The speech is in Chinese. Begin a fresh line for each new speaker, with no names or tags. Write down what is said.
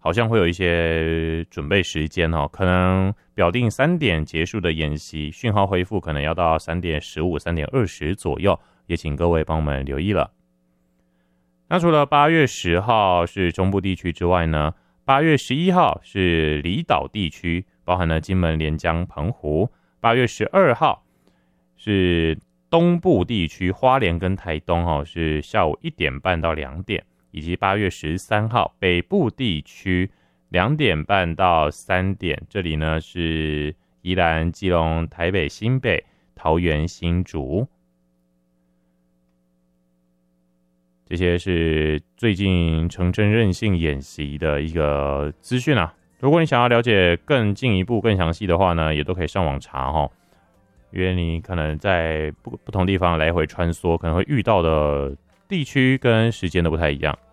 好像会有一些准备时间哦，可能表定3点结束的演习，讯号恢复可能要到3点15、3点20左右，也请各位帮我们留意了。那除了8月10号是中部地区之外呢，8月11号是离岛地区，包含了金门、连江、澎湖。8月12号是东部地区，花莲跟台东是下午1点半到2点。以及8月13号北部地区2点半到3点，这里呢是宜兰、基隆、台北、新北、桃园、新竹。这些是最近城镇韧性演习的一个资讯啊。如果你想要了解更进一步、更详细的话呢，也都可以上网查因为你可能在不同地方来回穿梭，可能会遇到的地区跟时间都不太一样。